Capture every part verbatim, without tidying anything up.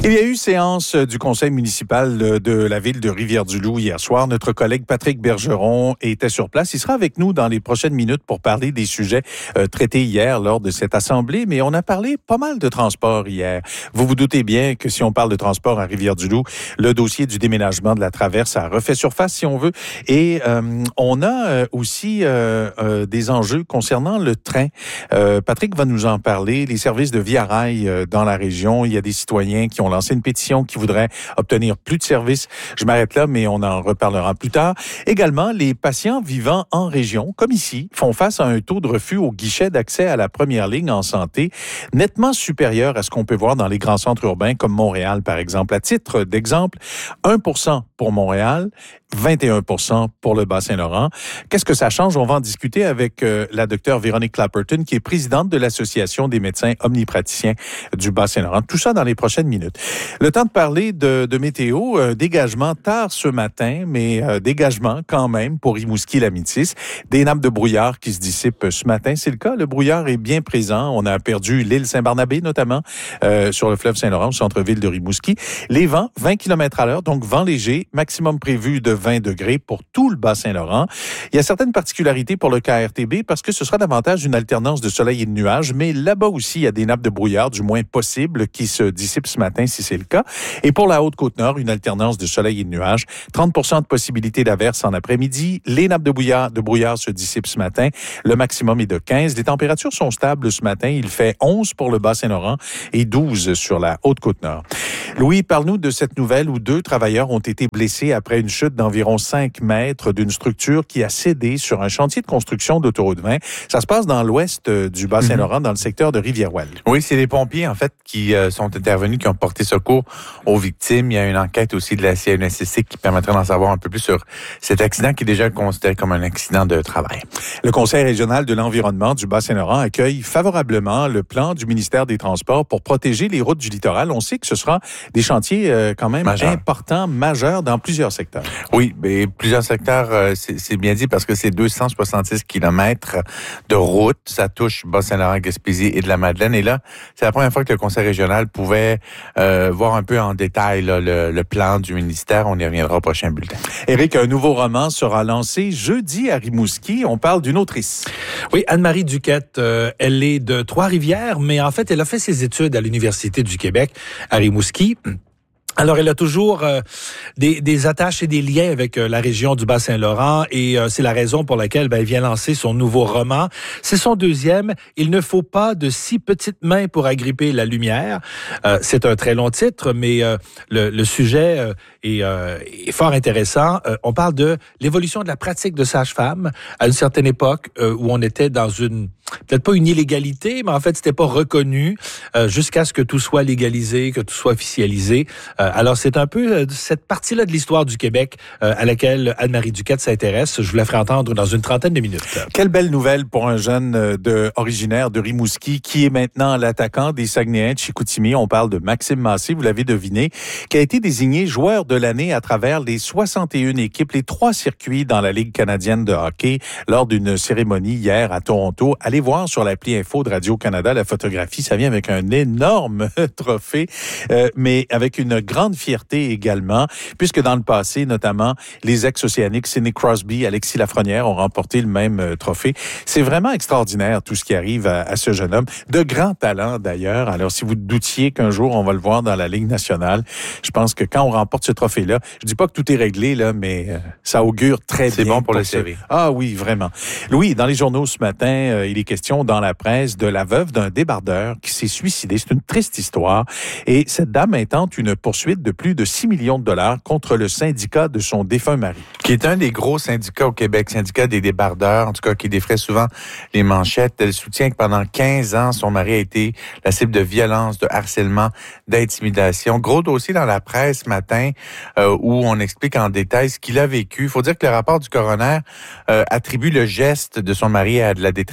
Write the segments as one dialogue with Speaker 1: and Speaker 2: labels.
Speaker 1: Il y a eu séance du conseil municipal de la ville de Rivière-du-Loup hier soir. Notre collègue Patrick Bergeron était sur place. Il sera avec nous dans les prochaines minutes pour parler des sujets euh, traités hier lors de cette assemblée. Mais on a parlé pas mal de transport hier. Vous vous doutez bien que si on parle de transport à Rivière-du-Loup, le dossier du déménagement de la traverse a refait surface, si on veut. Et euh, on a euh, aussi euh, euh, des enjeux concernant le train. Euh, Patrick va nous en parler. Les services de Via Rail euh, dans la région, il y a des citoyens qui ont lancé une pétition qui voudrait obtenir plus de services. Je m'arrête là, mais on en reparlera plus tard. Également, les patients vivant en région, comme ici, font face à un taux de refus au guichet d'accès à la première ligne en santé nettement supérieur à ce qu'on peut voir dans les grands centres urbains comme Montréal, par exemple. À titre d'exemple, un pour cent pour Montréal, vingt et un pour cent pour le Bas-Saint-Laurent. Qu'est-ce que ça change? On va en discuter avec euh, la docteure Véronique Clapperton, qui est présidente de l'Association des médecins omnipraticiens du Bas-Saint-Laurent. Tout ça dans les prochaines minutes. Le temps de parler de, de météo, euh, dégagement tard ce matin, mais euh, dégagement quand même pour Rimouski-Lamitis. Des nappes de brouillard qui se dissipent ce matin. C'est le cas, le brouillard est bien présent. On a perdu l'île Saint-Barnabé, notamment, euh, sur le fleuve Saint-Laurent, au centre-ville de Rimouski. Les vents, vingt kilomètres à l'heure, donc vent léger, maximum prévu de vingt degrés pour tout le Bas-Saint-Laurent. Il y a certaines particularités pour le K R T B parce que ce sera davantage une alternance de soleil et de nuages, mais là-bas aussi, il y a des nappes de brouillard, du moins possible, qui se dissipent ce matin si c'est le cas. Et pour la Haute-Côte-Nord, une alternance de soleil et de nuages, trente pour cent de possibilité d'averse en après-midi. Les nappes de brouillard, de brouillard se dissipent ce matin. Le maximum est de quinze. Les températures sont stables ce matin. Il fait onze pour le Bas-Saint-Laurent et douze sur la Haute-Côte-Nord. Louis, parle-nous de cette nouvelle où deux travailleurs ont été blessés après une chute d'environ cinq mètres d'une structure qui a cédé sur un chantier de construction d'autoroute vingt. Ça se passe dans l'ouest du Bas-Saint-Laurent, mm-hmm. dans le secteur de Rivière-Ouelle.
Speaker 2: Oui, c'est les pompiers, en fait, qui euh, sont intervenus, qui ont porté secours aux victimes. Il y a une enquête aussi de la C N S S C qui permettra d'en savoir un peu plus sur cet accident qui est déjà considéré comme un accident de travail.
Speaker 1: Le Conseil régional de l'environnement du Bas-Saint-Laurent accueille favorablement le plan du ministère des Transports pour protéger les routes du littoral. On sait que ce sera des chantiers euh, quand même Majeur. importants, majeurs dans plusieurs secteurs.
Speaker 2: Oui, mais plusieurs secteurs, euh, c'est, c'est bien dit parce que c'est deux cent soixante-six kilomètres de route. Ça touche Bas-Saint-Laurent, Gaspésie et de la Madeleine. Et là, c'est la première fois que le Conseil régional pouvait euh, voir un peu en détail là, le, le plan du ministère. On y reviendra au prochain bulletin.
Speaker 1: Éric, un nouveau roman sera lancé jeudi à Rimouski. On parle d'une autrice.
Speaker 3: Oui, Anne-Marie Duquette, euh, elle est de Trois-Rivières, mais en fait, elle a fait ses études à l'Université du Québec à Rimouski. Alors, elle a toujours euh, des, des attaches et des liens avec euh, la région du Bas-Saint-Laurent et euh, c'est la raison pour laquelle ben, elle vient lancer son nouveau roman. C'est son deuxième. Il ne faut pas de six petites mains pour agripper la lumière. Euh, c'est un très long titre, mais euh, le, le sujet euh, est, euh, est fort intéressant. Euh, on parle de l'évolution de la pratique de sage-femme à une certaine époque euh, où on était dans une peut-être pas une illégalité, mais en fait, c'était pas reconnu euh, jusqu'à ce que tout soit légalisé, que tout soit officialisé. Euh, alors, c'est un peu euh, cette partie-là de l'histoire du Québec euh, à laquelle Anne-Marie Duquette s'intéresse. Je vous la ferai entendre dans une trentaine de minutes.
Speaker 1: Quelle belle nouvelle pour un jeune de, originaire de Rimouski qui est maintenant l'attaquant des Saguenayens de Chicoutimi. On parle de Maxime Massé, vous l'avez deviné, qui a été désigné joueur de l'année à travers les soixante et une équipes, les trois circuits dans la Ligue canadienne de hockey lors d'une cérémonie hier à Toronto. Allez voir sur l'appli Info de Radio-Canada la photographie. Ça vient avec un énorme trophée, euh, mais avec une grande fierté également, puisque dans le passé, notamment, les ex-océaniques Sidney Crosby, Alexis Lafrenière ont remporté le même euh, trophée. C'est vraiment extraordinaire tout ce qui arrive à, à ce jeune homme. De grands talents d'ailleurs. Alors, si vous doutiez qu'un jour on va le voir dans la Ligue nationale, je pense que quand on remporte ce trophée-là, je dis pas que tout est réglé, là, mais euh, ça augure très
Speaker 2: C'est
Speaker 1: bien.
Speaker 2: bon pour, pour le
Speaker 1: ce...
Speaker 2: C V.
Speaker 1: Ah oui, vraiment. Louis, dans les journaux ce matin, euh, il est question dans la presse de la veuve d'un débardeur qui s'est suicidé. C'est une triste histoire. Et cette dame intente une poursuite de plus de six millions de dollars contre le syndicat de son défunt mari.
Speaker 2: Qui est un des gros syndicats au Québec, syndicat des débardeurs, en tout cas qui défraie souvent les manchettes. Elle soutient que pendant quinze ans, son mari a été la cible de violence, de harcèlement, d'intimidation. Gros dossier dans la presse ce matin euh, où on explique en détail ce qu'il a vécu. Il faut dire que le rapport du coroner euh, attribue le geste de son mari à de la détresse psychologique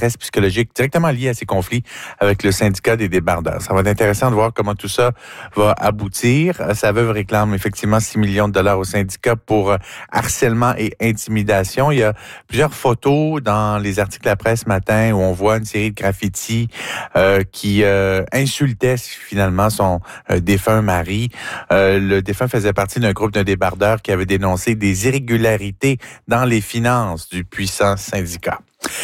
Speaker 2: écologiques directement liés à ces conflits avec le syndicat des débardeurs. Ça va être intéressant de voir comment tout ça va aboutir. Sa veuve réclame effectivement six millions de dollars au syndicat pour harcèlement et intimidation. Il y a plusieurs photos dans les articles de la presse ce matin où on voit une série de graffitis euh, qui euh, insultaient finalement son euh, défunt mari. Euh, le défunt faisait partie d'un groupe de débardeurs qui avait dénoncé des irrégularités dans les finances du puissant syndicat.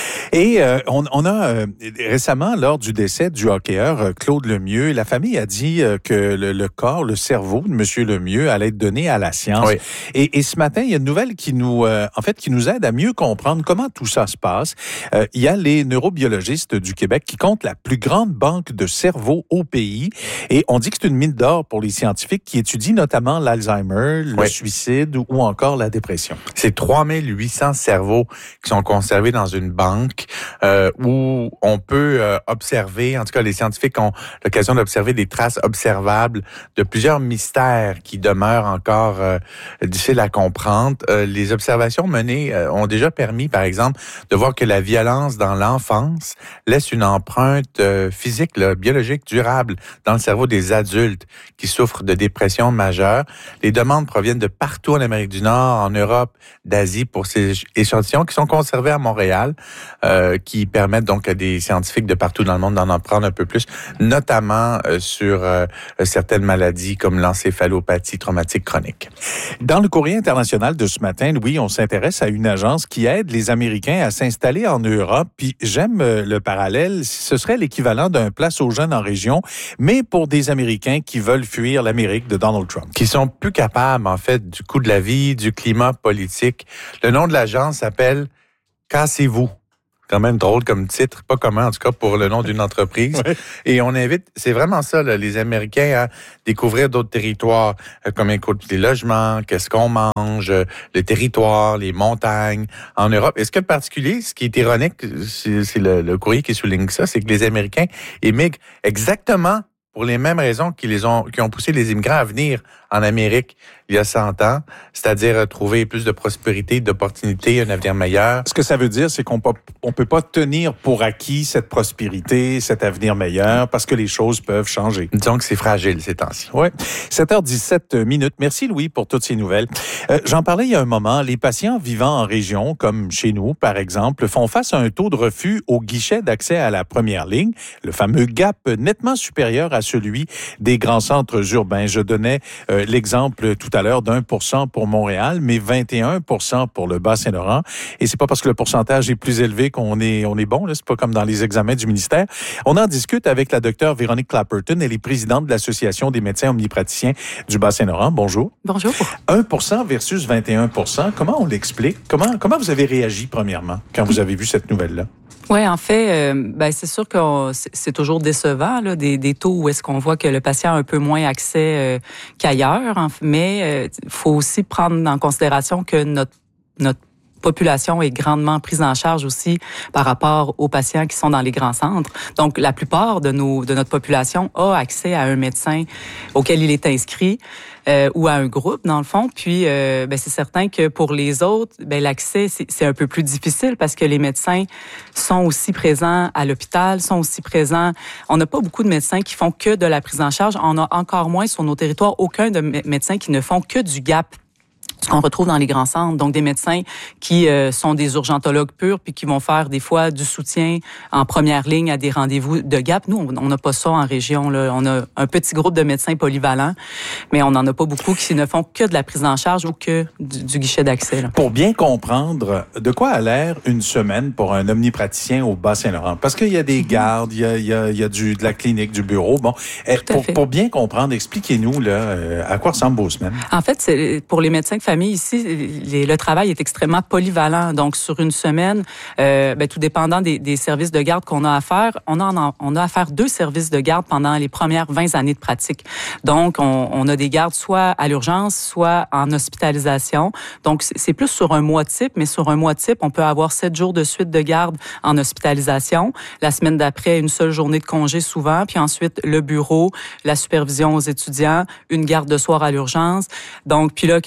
Speaker 1: Et euh, on, on a euh, récemment, lors du décès du hockeyeur euh, Claude Lemieux, la famille a dit euh, que le, le corps, le cerveau de Monsieur Lemieux allait être donné à la science. Oui. Et, et ce matin, il y a une nouvelle qui nous, euh, en fait, qui nous aide à mieux comprendre comment tout ça se passe. Euh, il y a les neurobiologistes du Québec qui comptent la plus grande banque de cerveau au pays. Et on dit que c'est une mine d'or pour les scientifiques qui étudient notamment l'Alzheimer, le oui. suicide ou encore la dépression.
Speaker 2: C'est trois mille huit cents cerveaux qui sont conservés dans une banque euh, où on peut euh, observer, en tout cas les scientifiques ont l'occasion d'observer des traces observables de plusieurs mystères qui demeurent encore euh, difficiles à comprendre. Euh, les observations menées euh, ont déjà permis, par exemple, de voir que la violence dans l'enfance laisse une empreinte euh, physique, là, biologique durable dans le cerveau des adultes qui souffrent de dépression majeure. Les demandes proviennent de partout en Amérique du Nord, en Europe, d'Asie pour ces échantillons qui sont conservés à Montréal. Euh, qui permettent donc à des scientifiques de partout dans le monde d'en apprendre un peu plus, notamment euh, sur euh, certaines maladies comme l'encéphalopathie traumatique chronique.
Speaker 1: Dans le courrier international de ce matin, Louis, on s'intéresse à une agence qui aide les Américains à s'installer en Europe. Puis j'aime euh, le parallèle, ce serait l'équivalent d'un place aux jeunes en région, mais pour des Américains qui veulent fuir l'Amérique de Donald Trump.
Speaker 2: Qui sont plus capables, en fait, du coût de la vie, du climat politique. Le nom de l'agence s'appelle « Cassez-vous ». Quand même drôle comme titre, pas commun en tout cas pour le nom d'une entreprise. Ouais. Et on invite, c'est vraiment ça, là, les Américains à découvrir d'autres territoires, euh, comme écoute les logements, qu'est-ce qu'on mange, euh, le territoire, les montagnes en Europe. Et ce qui est particulier, ce qui est ironique, c'est, c'est le, le courrier qui souligne ça, c'est que les Américains émigrent exactement pour les mêmes raisons qui les ont, qui ont poussé les immigrants à venir en Amérique il y a cent ans, c'est-à-dire trouver plus de prospérité, d'opportunités, un avenir meilleur.
Speaker 1: Ce que ça veut dire, c'est qu'on peut, on peut pas tenir pour acquis cette prospérité, cet avenir meilleur, parce que les choses peuvent changer.
Speaker 2: Disons que c'est fragile ces temps-ci.
Speaker 1: Oui. sept heures dix-sept minutes. Merci Louis pour toutes ces nouvelles. Euh, j'en parlais il y a un moment. Les patients vivant en région, comme chez nous, par exemple, font face à un taux de refus au guichet d'accès à la première ligne, le fameux gap nettement supérieur à celui des grands centres urbains. Je donnais euh, l'exemple tout à l'heure d'un pour cent pour Montréal, mais vingt et un pour cent pour le Bas-Saint-Laurent. Et c'est pas parce que le pourcentage est plus élevé qu'on est, on est bon, là. C'est pas comme dans les examens du ministère. On en discute avec la docteure Véronique Clapperton. Elle est présidente de l'Association des médecins omnipraticiens du Bas-Saint-Laurent. Bonjour.
Speaker 4: Bonjour.
Speaker 1: un pour cent versus vingt et un pour cent. Comment on l'explique? Comment, comment vous avez réagi, premièrement, quand vous avez vu cette nouvelle-là?
Speaker 4: Oui, en fait, euh, ben c'est sûr que c'est, c'est toujours décevant, là, des, des taux où est-ce qu'on voit que le patient a un peu moins accès euh, qu'ailleurs. Hein, mais il euh, faut aussi prendre en considération que notre notre population est grandement prise en charge aussi par rapport aux patients qui sont dans les grands centres. Donc, la plupart de nos de notre population a accès à un médecin auquel il est inscrit euh, ou à un groupe, dans le fond. Puis, euh, ben, c'est certain que pour les autres, ben, l'accès, c'est, c'est un peu plus difficile parce que les médecins sont aussi présents à l'hôpital, sont aussi présents. On n'a pas beaucoup de médecins qui font que de la prise en charge. On a encore moins sur nos territoires aucun de médecins qui ne font que du gap, ce qu'on retrouve dans les grands centres, donc des médecins qui euh, sont des urgentologues purs puis qui vont faire des fois du soutien en première ligne à des rendez-vous de gap. Nous, on n'a pas ça en région, là. On a un petit groupe de médecins polyvalents, mais on n'en a pas beaucoup qui ne font que de la prise en charge ou que du, du guichet d'accès, là.
Speaker 1: Pour bien comprendre, de quoi a l'air une semaine pour un omnipraticien au Bas-Saint-Laurent? Parce qu'il y a des gardes, il y a, il y a, il y a du, de la clinique, du bureau. Bon, pour, pour bien comprendre, expliquez-nous là, euh, à quoi ressemblent vos semaines.
Speaker 4: En fait, c'est, pour les médecins de famille, ici, les, le travail est extrêmement polyvalent. Donc, sur une semaine, euh, ben, tout dépendant des, des services de garde qu'on a à faire, on a, on a à faire deux services de garde pendant les premières vingt années de pratique. Donc, on, on a des gardes soit à l'urgence, soit en hospitalisation. Donc, c'est plus sur un mois type, mais sur un mois type, on peut avoir sept jours de suite de garde en hospitalisation. La semaine d'après, une seule journée de congé souvent, puis ensuite le bureau, la supervision aux étudiants, une garde de soir à l'urgence. Donc, puis là, quelques semaines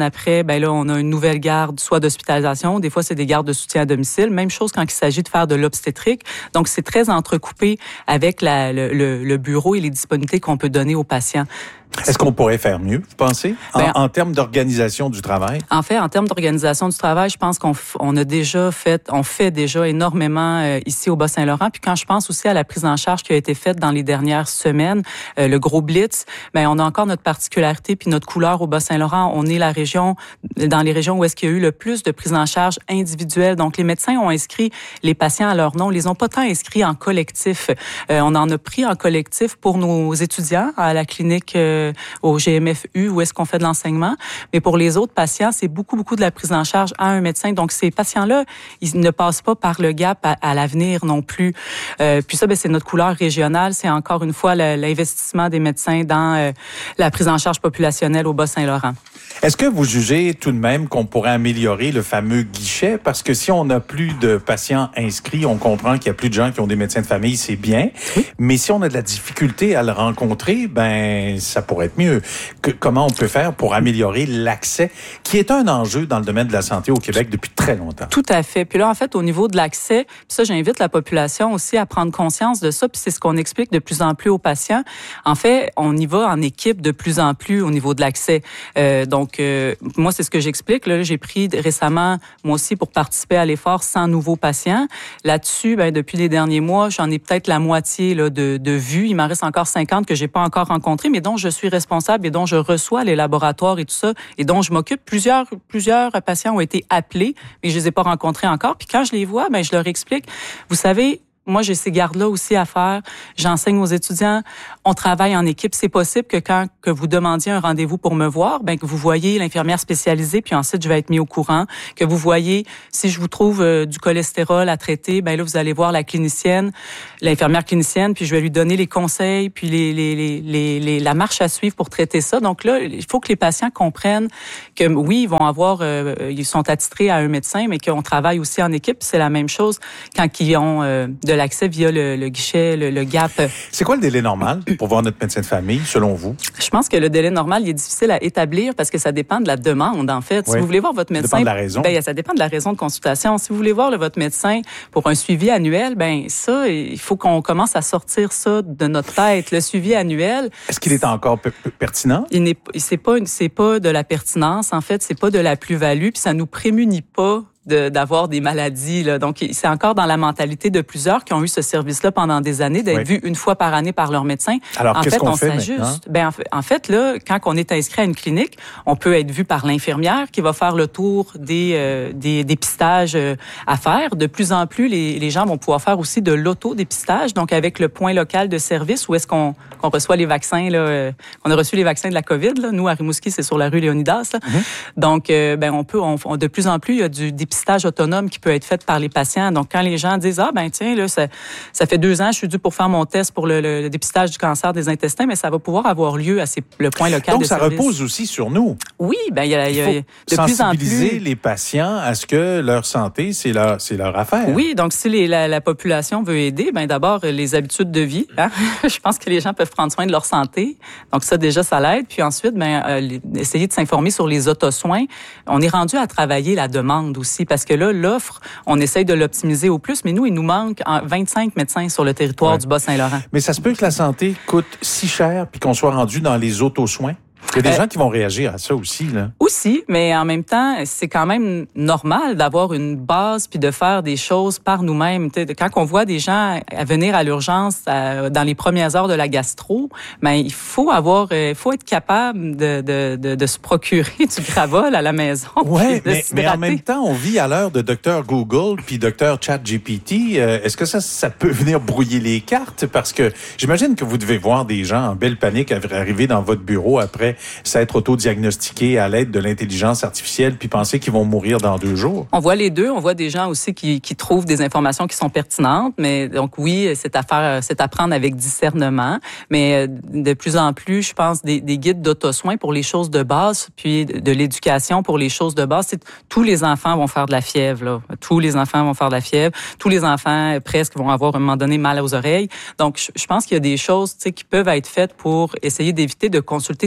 Speaker 4: après, ben là, on a une nouvelle garde, soit d'hospitalisation. Des fois, c'est des gardes de soutien à domicile. Même chose quand il s'agit de faire de l'obstétrique. Donc, c'est très entrecoupé avec la, le, le, le bureau et les disponibilités qu'on peut donner aux patients.
Speaker 1: Est-ce qu'on pourrait faire mieux, vous pensez, en,
Speaker 4: ben,
Speaker 1: en termes d'organisation du travail?
Speaker 4: En fait, en termes d'organisation du travail, je pense qu'on f- on a déjà fait, on fait déjà énormément euh, ici au Bas-Saint-Laurent. Puis quand je pense aussi à la prise en charge qui a été faite dans les dernières semaines, euh, le gros blitz, ben on a encore notre particularité puis notre couleur au Bas-Saint-Laurent. On est la région, dans les régions où est-ce qu'il y a eu le plus de prise en charge individuelle. Donc les médecins ont inscrit les patients à leur nom. Ils les ont pas tant inscrits en collectif. Euh, on en a pris en collectif pour nos étudiants à la clinique. Euh, au G M F U, où est-ce qu'on fait de l'enseignement. Mais pour les autres patients, c'est beaucoup, beaucoup de la prise en charge à un médecin. Donc, ces patients-là, ils ne passent pas par le gap à, à l'avenir non plus. Euh, puis ça, ben, c'est notre couleur régionale. C'est encore une fois le, l'investissement des médecins dans euh, la prise en charge populationnelle au Bas-Saint-Laurent.
Speaker 1: Est-ce que vous jugez tout de même qu'on pourrait améliorer le fameux guichet? Parce que si on n'a plus de patients inscrits, on comprend qu'il y a plus de gens qui ont des médecins de famille, c'est bien. Oui. Mais si on a de la difficulté à le rencontrer, ben ça pourrait être mieux. Que, comment on peut faire pour améliorer l'accès, qui est un enjeu dans le domaine de la santé au Québec depuis très longtemps?
Speaker 4: Tout à fait. Puis là, en fait, au niveau de l'accès, puis ça, j'invite la population aussi à prendre conscience de ça, puis c'est ce qu'on explique de plus en plus aux patients. En fait, on y va en équipe de plus en plus au niveau de l'accès. Euh, donc, Donc, euh, moi, c'est ce que j'explique. Là, j'ai pris récemment, moi aussi, pour participer à l'effort, cent nouveaux patients. Là-dessus, ben, depuis les derniers mois, j'en ai peut-être la moitié là, de, de vues. Il m'en reste encore cinquante que j'ai pas encore rencontrés, mais dont je suis responsable et dont je reçois les laboratoires et tout ça, et dont je m'occupe. Plusieurs, plusieurs patients ont été appelés, mais je les ai pas rencontrés encore. Puis quand je les vois, ben, je leur explique. Vous savez, moi, j'ai ces gardes-là aussi à faire. J'enseigne aux étudiants. On travaille en équipe. C'est possible que quand que vous demandiez un rendez-vous pour me voir, ben que vous voyez l'infirmière spécialisée, puis ensuite je vais être mis au courant. Que vous voyez si je vous trouve euh, du cholestérol à traiter, ben là vous allez voir la clinicienne, l'infirmière clinicienne, puis je vais lui donner les conseils, puis les les les les, les la marche à suivre pour traiter ça. Donc là, il faut que les patients comprennent que oui, ils vont avoir, euh, ils sont attitrés à un médecin, mais qu'on travaille aussi en équipe. C'est la même chose quand ils ont euh, de l'accès via le, le guichet, le, le gap.
Speaker 1: C'est quoi le délai normal pour voir notre médecin de famille, selon vous?
Speaker 4: Je pense que le délai normal, il est difficile à établir parce que ça dépend de la demande, en fait. Oui. Si vous voulez voir votre médecin...
Speaker 1: Ça dépend de la raison.
Speaker 4: Ben, ça dépend de la raison de consultation. Si vous voulez voir là, votre médecin pour un suivi annuel, ben ça, il faut qu'on commence à sortir ça de notre tête. Le suivi annuel...
Speaker 1: Est-ce qu'il est encore p- p- pertinent?
Speaker 4: Il n'est, c'est pas, une, c'est pas de la pertinence, en fait. C'est pas de la plus-value, puis ça nous prémunit pas De, d'avoir des maladies. Là. Donc, c'est encore dans la mentalité de plusieurs qui ont eu ce service-là pendant des années, d'être oui. vus une fois par année par leur médecin.
Speaker 1: Alors,
Speaker 4: en
Speaker 1: qu'est-ce
Speaker 4: fait,
Speaker 1: qu'on
Speaker 4: on
Speaker 1: fait
Speaker 4: s'ajuste. Ben, en, fait, en fait, là, quand on est inscrit à une clinique, on peut être vu par l'infirmière qui va faire le tour des, euh, des dépistages euh, à faire. De plus en plus, les, les gens vont pouvoir faire aussi de l'autodépistage, donc avec le point local de service où est-ce qu'on, qu'on reçoit les vaccins. Là, euh, on a reçu les vaccins de la COVID. Là. Nous, à Rimouski, c'est sur la rue Léonidas. Là. Mm-hmm. Donc, euh, ben, on peut, on, on, de plus en plus, il y a du dépistage autonome qui peut être fait par les patients. Donc, quand les gens disent, ah, ben tiens, là, ça, ça fait deux ans, je suis dû pour faire mon test pour le, le, le dépistage du cancer des intestins, mais ça va pouvoir avoir lieu à ces, le point local
Speaker 1: Donc,
Speaker 4: de
Speaker 1: ça
Speaker 4: service.
Speaker 1: repose aussi sur nous.
Speaker 4: Oui, ben il y a, il y a
Speaker 1: il faut
Speaker 4: de plus en plus
Speaker 1: sensibiliser les patients à ce que leur santé, c'est leur, c'est leur affaire.
Speaker 4: Oui, donc si les, la, la population veut aider, ben d'abord les habitudes de vie. Hein? Je pense que les gens peuvent prendre soin de leur santé. Donc ça déjà ça l'aide. Puis ensuite, ben euh, essayer de s'informer sur les autosoins. On est rendu à travailler la demande aussi parce que là l'offre, on essaye de l'optimiser au plus, mais nous il nous manque vingt-cinq médecins sur le territoire ouais. du Bas-Saint-Laurent.
Speaker 1: Mais ça se peut que la santé coûte si cher puis qu'on soit rendu dans les autosoins. Il y a des euh, gens qui vont réagir à ça aussi, là.
Speaker 4: Aussi, mais en même temps, c'est quand même normal d'avoir une base puis de faire des choses par nous-mêmes. T'sais, quand on voit des gens à venir à l'urgence à, dans les premières heures de la gastro, ben il faut avoir, il faut être capable de, de, de, de se procurer du Gravol à la maison.
Speaker 1: Ouais, mais, mais en même temps, on vit à l'heure de docteur Google puis docteur ChatGPT. Euh, est-ce que ça, ça peut venir brouiller les cartes? Parce que j'imagine que vous devez voir des gens en belle panique arriver dans votre bureau après s'être auto-diagnostiqués à l'aide de l'intelligence artificielle puis penser qu'ils vont mourir dans deux jours.
Speaker 4: On voit les deux. On voit des gens aussi qui, qui trouvent des informations qui sont pertinentes. Mais donc oui, c'est à faire, c'est à prendre avec discernement. Mais de plus en plus, je pense, des, des guides d'auto-soins pour les choses de base, puis de, de l'éducation pour les choses de base. C'est, tous les enfants vont faire de la fièvre. Là. Tous les enfants vont faire de la fièvre. Tous les enfants presque vont avoir à un moment donné mal aux oreilles. Donc je, je pense qu'il y a des choses, tu sais, qui peuvent être faites pour essayer d'éviter de consulter trop rapidement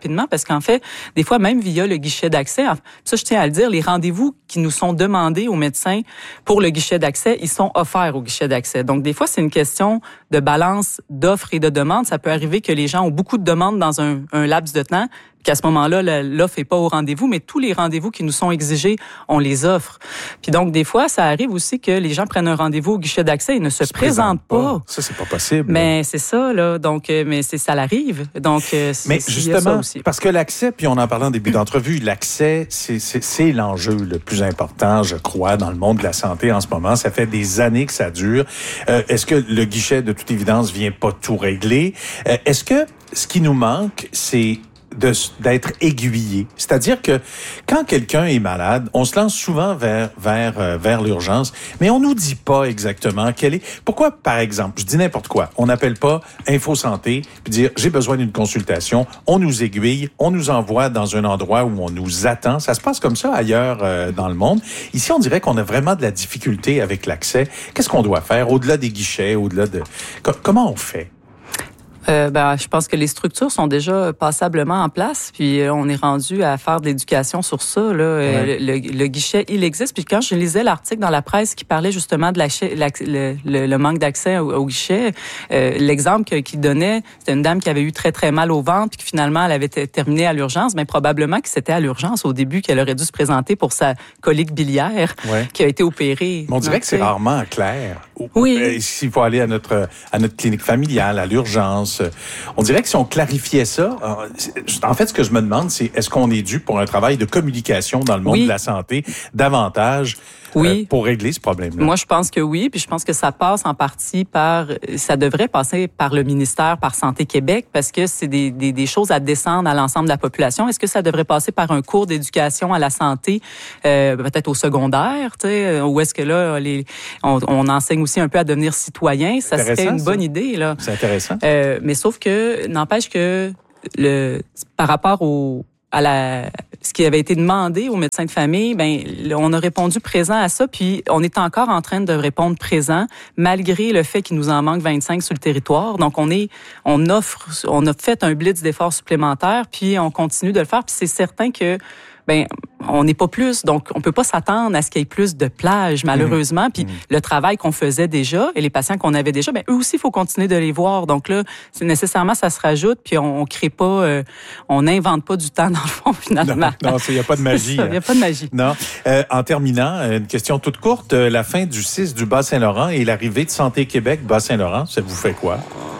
Speaker 4: rapidement parce qu'en fait, des fois, même via le guichet d'accès, ça, je tiens à le dire, les rendez-vous qui nous sont demandés aux médecins pour le guichet d'accès, ils sont offerts au guichet d'accès. Donc, des fois, c'est une question de balance d'offres et de demandes. Ça peut arriver que les gens ont beaucoup de demandes dans un, un laps de temps, qu'à ce moment-là, l'offre n'est pas au rendez-vous, mais tous les rendez-vous qui nous sont exigés, on les offre. Puis donc, des fois, ça arrive aussi que les gens prennent un rendez-vous au guichet d'accès et ne se, se présentent pas. pas.
Speaker 1: Ça, c'est pas possible.
Speaker 4: Mais c'est ça, là. Donc, mais c'est ça l'arrive. Donc,
Speaker 1: mais justement, parce que l'accès, puis on en parlait en début d'entrevue, l'accès, c'est, c'est, c'est l'enjeu le plus important, je crois, dans le monde de la santé en ce moment. Ça fait des années que ça dure. Euh, est-ce que le guichet, de toute évidence, vient pas tout régler? Euh, est-ce que ce qui nous manque, c'est De, d'être aiguillé. C'est-à-dire que quand quelqu'un est malade, on se lance souvent vers vers euh, vers l'urgence, mais on nous dit pas exactement quelle est. Pourquoi, par exemple, je dis n'importe quoi, on n'appelle pas Info Santé puis dire j'ai besoin d'une consultation, on nous aiguille, on nous envoie dans un endroit où on nous attend. Ça se passe comme ça ailleurs euh, dans le monde. Ici, on dirait qu'on a vraiment de la difficulté avec l'accès. Qu'est-ce qu'on doit faire au-delà des guichets, au-delà de Co- comment on fait?
Speaker 4: Euh, ben, je pense que les structures sont déjà passablement en place, puis euh, on est rendu à faire de l'éducation sur ça. Là. Ouais. Le, le, le guichet, il existe. Puis quand je lisais l'article dans la presse qui parlait justement de la, la, le, le, le manque d'accès au, au guichet, euh, l'exemple que, qu'il donnait, c'était une dame qui avait eu très, très mal au ventre, puis que finalement, elle avait été terminée à l'urgence, mais probablement que c'était à l'urgence au début qu'elle aurait dû se présenter pour sa colique biliaire ouais. qui a été opérée.
Speaker 1: Mais on dirait Donc, que c'est rarement clair.
Speaker 4: Oui.
Speaker 1: S'il faut aller à notre, à notre clinique familiale, à l'urgence, on dirait que si on clarifiait ça, en fait, ce que je me demande, c'est est-ce qu'on est dû pour un travail de communication dans le monde oui. de la santé davantage oui. euh, pour régler ce problème-là?
Speaker 4: Moi, je pense que oui, puis je pense que ça passe en partie par, ça devrait passer par le ministère, par Santé Québec, parce que c'est des, des, des choses à descendre à l'ensemble de la population. Est-ce que ça devrait passer par un cours d'éducation à la santé, euh, peut-être au secondaire, tu sais, ou est-ce que là, les, on, on enseigne aussi un peu à devenir citoyen? Ça serait une bonne
Speaker 1: ça.
Speaker 4: idée, là.
Speaker 1: C'est intéressant.
Speaker 4: Euh, mais sauf que, n'empêche que le, par rapport au, à la, ce qui avait été demandé aux médecins de famille, ben, on a répondu présent à ça, puis on est encore en train de répondre présent, malgré le fait qu'il nous en manque vingt-cinq sur le territoire. Donc, on est, on offre, on a fait un blitz d'efforts supplémentaires, puis on continue de le faire, puis c'est certain que, ben, on n'est pas plus, donc on peut pas s'attendre à ce qu'il y ait plus de plages, malheureusement. Mmh. Puis mmh. le travail qu'on faisait déjà et les patients qu'on avait déjà, ben eux aussi, il faut continuer de les voir. Donc là, c'est nécessairement, ça se rajoute, puis on, on crée pas, euh, on n'invente pas du temps dans le fond, finalement.
Speaker 1: Non, non, il n'y a pas de magie.
Speaker 4: Il n'y a pas de magie.
Speaker 1: Non. Euh, en terminant, une question toute courte. La fin du C I S du Bas-Saint-Laurent et l'arrivée de Santé Québec Bas-Saint-Laurent, ça vous fait quoi?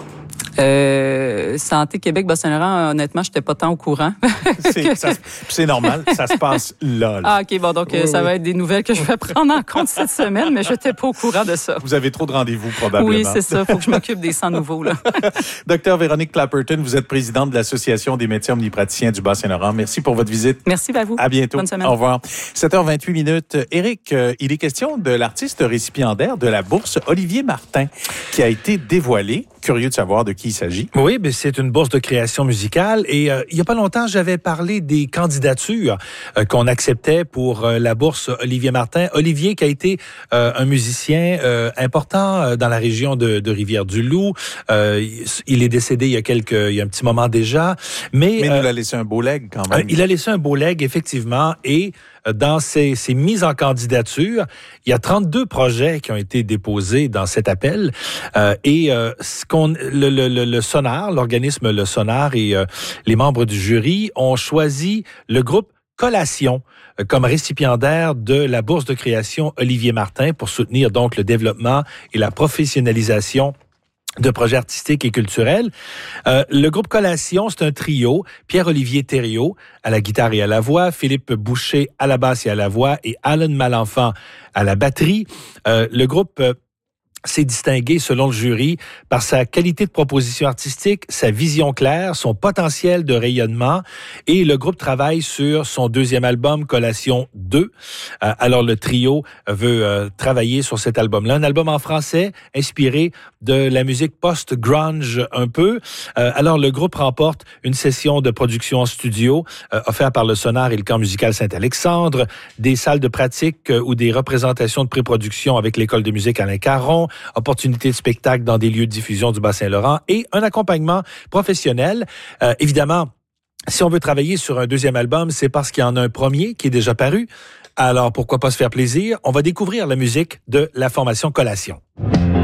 Speaker 4: Euh, Santé Québec Bas-Saint-Laurent, honnêtement, j'étais pas tant au courant.
Speaker 1: c'est, ça, c'est normal, ça se passe là. là.
Speaker 4: Ah, OK, bon, donc oui, ça oui. va être des nouvelles que je vais prendre en compte cette semaine, mais je n'étais pas au courant de ça.
Speaker 1: Vous avez trop de rendez-vous, probablement.
Speaker 4: Oui, c'est ça. Il faut que je m'occupe des cent nouveaux, là.
Speaker 1: Docteur Véronique Clapperton, vous êtes présidente de l'Association des médecins omnipraticiens du Bas-Saint-Laurent. Merci pour votre visite.
Speaker 4: Merci à vous.
Speaker 1: À bientôt.
Speaker 4: Bonne semaine.
Speaker 1: Au revoir. sept heures vingt-huit minutes. Éric, euh, il est question de l'artiste récipiendaire de la bourse Olivier Martin, qui a été dévoilée. Curieux de savoir de qui il s'agit.
Speaker 3: Oui, mais c'est une bourse de création musicale. Et euh, il y a pas longtemps, j'avais parlé des candidatures euh, qu'on acceptait pour euh, la bourse Olivier Martin. Olivier qui a été euh, un musicien euh, important euh, dans la région de, de Rivière-du-Loup. Euh, il est décédé il y a quelques, il y a un petit moment déjà. Mais,
Speaker 1: mais il
Speaker 3: euh,
Speaker 1: nous a laissé un beau legs quand même.
Speaker 3: Euh, il a laissé un beau legs, effectivement. Et dans ces, ces mises en candidature, il y a trente-deux projets qui ont été déposés dans cet appel. Euh, et euh, ce qu'on, le, le, le, le Sonar, l'organisme Le Sonar et euh, les membres du jury ont choisi le groupe Collation euh, comme récipiendaire de la bourse de création Olivier Martin pour soutenir donc le développement et la professionnalisation de projets artistiques et culturels. Euh, le groupe Collation, c'est un trio. Pierre-Olivier Thériault à la guitare et à la voix, Philippe Boucher à la basse et à la voix et Alan Malenfant à la batterie. Euh, le groupe euh, s'est distingué, selon le jury, par sa qualité de proposition artistique, sa vision claire, son potentiel de rayonnement, et le groupe travaille sur son deuxième album, Collation deux. Euh, alors, le trio veut euh, travailler sur cet album-là, un album en français, inspiré de la musique post-grunge un peu. Euh, alors, le groupe remporte une session de production en studio, euh, offerte par le Sonar et le Camp musical Saint-Alexandre, des salles de pratique euh, ou des représentations de pré-production avec l'École de musique Alain Caron, opportunités de spectacle dans des lieux de diffusion du Bas-Saint-Laurent et un accompagnement professionnel. Euh, évidemment, si on veut travailler sur un deuxième album, c'est parce qu'il y en a un premier qui est déjà paru. Alors, pourquoi pas se faire plaisir? On va découvrir la musique de la formation Collation.